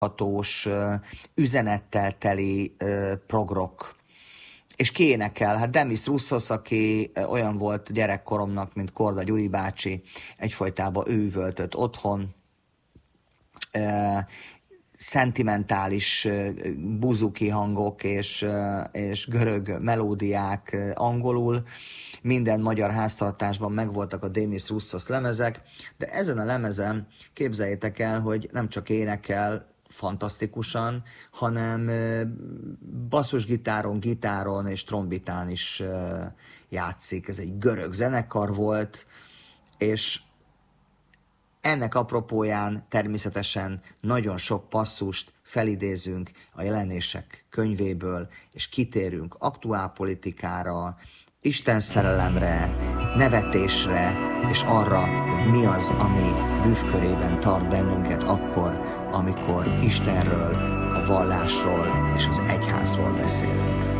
hatós üzenettel teli progrok. És ki énekel? Hát Demis Roussos, aki olyan volt gyerekkoromnak, mint Korda Gyuri bácsi, egyfolytában ő üvöltött otthon, szentimentális buzuki hangok és görög melódiák angolul. Minden magyar háztartásban megvoltak a Demis Roussos lemezek, de ezen a lemezen képzeljétek el, hogy nem csak énekel fantasztikusan, hanem basszusgitáron, gitáron és trombitán is játszik. Ez egy görög zenekar volt, és ennek apropóján természetesen nagyon sok passzust felidézünk a jelenések könyvéből, és kitérünk aktuálpolitikára, istenszerelemre, nevetésre, és arra, hogy mi az, ami bűvkörében tart bennünket akkor, amikor Istenről, a vallásról és az egyházról beszélünk.